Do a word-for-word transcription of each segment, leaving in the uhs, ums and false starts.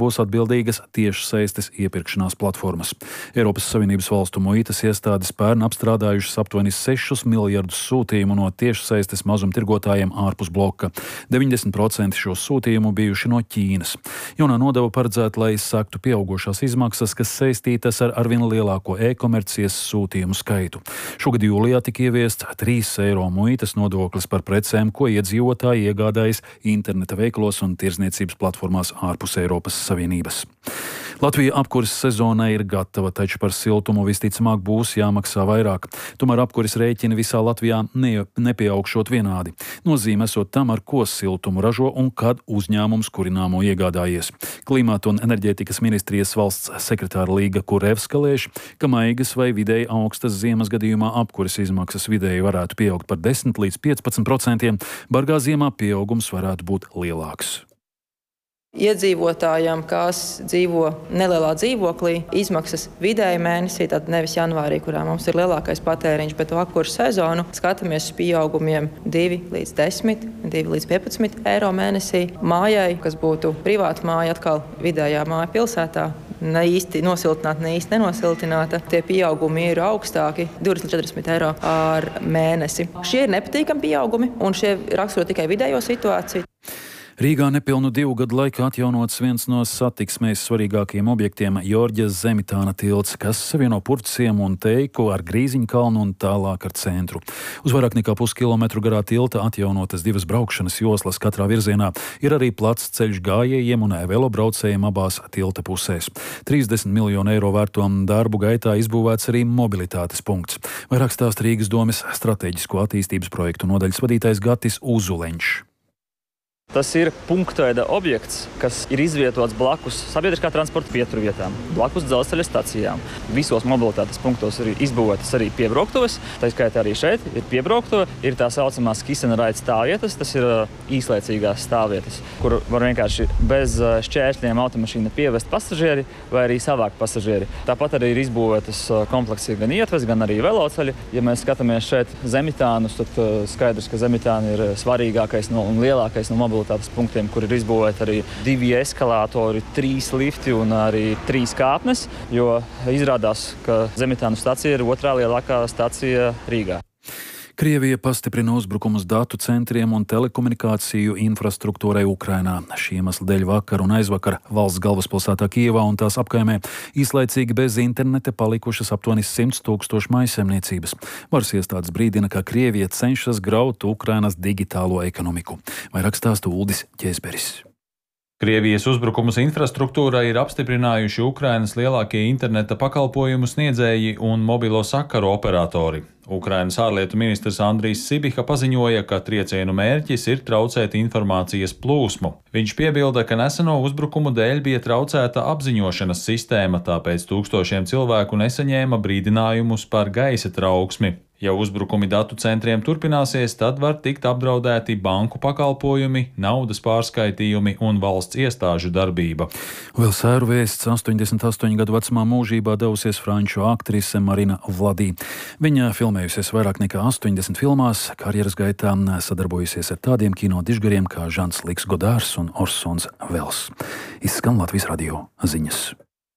būs atbildīgas tiešsaistes iepirkšanās platformas. Eiropas Savienības valstu muitas iestādes pērn apstrādājušas aptuveni sešus miljardus sūtījumu no tiešsaistes mazumtirgotājiem ārpus bloka. deviņdesmit procenti šo sūtījumu bijuši no Ķīnas. Jaunā nodeva paredzēta, lai sektu pieaugušās izmaksas, kas saistītas ar arvien lielāko e-komercijas sūtījumu skaitu. Šogad jūlijā tika ieviests trīs eiro muitas nodoklis par precēm, ko iedzīvotāji iegādājas interneta veikalos un tirzniecības platformās ārpus Eiropas Savienības. Latvija apkuras sezonai ir gatava, taču par siltumu visticamāk būs jāmaksā vairāk. Tomēr apkuras rēķini visā Latvijā ne, nepieaugšot vienādi. Nozīme esot tam, ar ko siltumu ražo un kad uzņēmums kurināmo iegādājies. Klimata un enerģētikas ministrijas valsts sekretāra Līga Kurevska lēš, ka maigas vai vidēji augstas ziemas gadījumā apkuras izmaksas vidēji varētu pieaugt par desmit līdz piecpadsmit procentiem, bargā ziemā pieaugums varētu būt lielāks. Iedzīvotājiem, kas dzīvo nelielā dzīvoklī, izmaksas vidēji mēnesī, tad nevis janvārī, kurā mums ir lielākais patēriņš, bet apkuras sezonu, skatāmies uz pieaugumiem divi līdz desmit, divi līdz piecpadsmit eiro mēnesī. Mājai, kas būtu privāta māja, atkal vidējā māja pilsētā, ne īsti nosiltināta, ne īsti nenosiltināta, tie pieaugumi ir augstāki, divdesmit līdz četrdesmit eiro ar mēnesi. Šie ir nepatīkami pieaugumi, un šie raksturo tikai vidējo situāciju. Rīgā nepilnu divu gadu laikā atjaunots viens no satiksmēs svarīgākajiem objektiem - Jorģas Zemitāna tilts, kas savieno Purvciemu un Teiku ar Grīziņkalnu un tālāk ar centru. Uz vairāk nekā puskilometru garā tilta atjaunotas divas braukšanas joslas katrā virzienā. Ir arī plats ceļš gājējiem un velobraucējiem abās tilta pusēs. trīsdesmit miljonu eiro vērto darbu gaitā izbūvēts arī mobilitātes punkts. Vairāk stāsta Rīgas domes strateģisko attīstības projektu nodaļas vadītājs Gatis Uzuleņš. Tas ir punktveida objekts, kas ir izvietots blakus sabiedriskā transporta pieturvietām, blakus dzelzceļa stacijām. Visos mobilitātes punktos ir izbūvētas arī piebrauktuves, tā skaitā arī šeit ir piebrauktuve, ir tā saucamās kisenraita stāvvietas, tas ir īslaicīgās stāvvietas, kur var vienkārši bez šķēršļiem automašīna pievest pasažieri vai arī savākt pasažieri. Tāpat arī ir izbūvētas kompleksi gan ietves, gan arī veloceļi. Ja mēs skatāmies šeit Zemitānus, tad skaidrs, ka Zemitāna ir svarīgākais no, un lielākais no mobilitātes punktiem, kur ir izbūvēti arī divi eskalātori, trīs lifti un arī trīs kāpnes, jo izrādās, ka Zemitānu stacija ir otrā lielākā stacija Rīgā. Krievija pastiprina uzbrukumus datu centriem un telekomunikāciju infrastruktūrai Ukrainā. Šī iemesla dēļ vakar un aizvakar valsts galvaspilsētā Kijevā un tās apkaimē īslaicīgi bez interneta palikušas aptuveni simts tūkstoši mājsaimniecības. Varas iestādes brīdina, ka Krievija cenšas graut Ukrainas digitālo ekonomiku. Vairāk stāsta Uldis Ķēzberis. Krievijas uzbrukumus infrastruktūrai ir apstiprinājuši Ukrainas lielākie interneta pakalpojumu sniedzēji un mobilo sakaru operatori. Ukrainas ārlietu ministrs Andrijs Sibiha paziņoja, ka triecienu mērķis ir traucēt informācijas plūsmu. Viņš piebilda, ka neseno uzbrukumu dēļ bija traucēta apziņošanas sistēma, tāpēc tūkstošiem cilvēku nesaņēma brīdinājumus par gaisa trauksmi. Ja uzbrukumi datu centriem turpināsies, tad var tikt apdraudēti banku pakalpojumi, naudas pārskaitījumi un valsts iestāžu darbība. Vēl sēru vēsts astoņdesmit astoņu gadu vecumā mūžībā devusies franču aktrise Marina Vladī. Viņa filmējusies vairāk nekā astoņdesmit filmās, karjeras gaitā sadarbojusies ar tādiem kino dižgariem kā Žans Liks Godārs un Orsons Vels. Izskan Latvijas radio ziņas.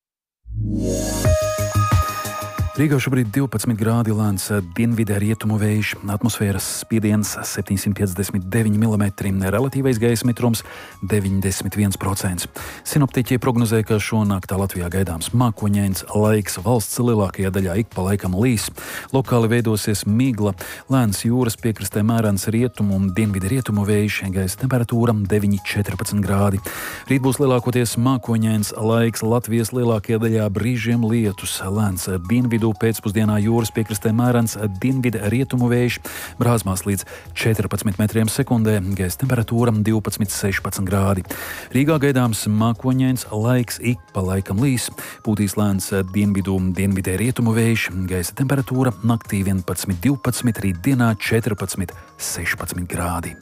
Rīgā šobrīd divpadsmit grādi, lēns dienvidē rietumu vējš, atmosfēras spiediens septiņsimt piecdesmit deviņi milimetri, relatīvais gaisa mitrums deviņdesmit viens procents. Sinoptiķi prognozē, ka šonakt Latvijā gaidāms mākoņains laiks, valsts lielākajā daļā ik pa laikam līs, lokāli veidosies migla, lēns jūras piekrastē mērens rietumu un dienvidu rietumu vējš, gaisa temperatūra deviņi četrpadsmit grādi. Rīt būs lielākoties mākoņains laiks, Latvijas lielākajā daļā brīžiem lietus, lēns dienvidu pēcpusdienā jūras piekrastē mērens dienvidu rietumu vējš, brāzmās līdz četrpadsmit metriem sekundē, gaisa temperatūra divpadsmit sešpadsmit grādi. Rīgā gaidāms mākoņains laiks, ik pa laikam līs, pūtīs lēns dienvidu dienvidē rietumu vējš, gaisa temperatūra naktī vienpadsmit divpadsmit, rītdienā četrpadsmit sešpadsmit grādi.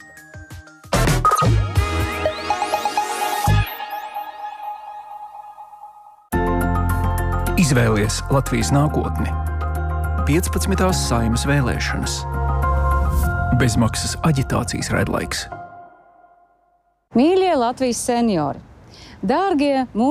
Izvēlies Latvijas nākotni. piecpadsmitās Saeimas vēlēšanas. Bezmaksas aģitācijas raidlaiks. Mīļie Latvijas seniori! Dārgie mūsu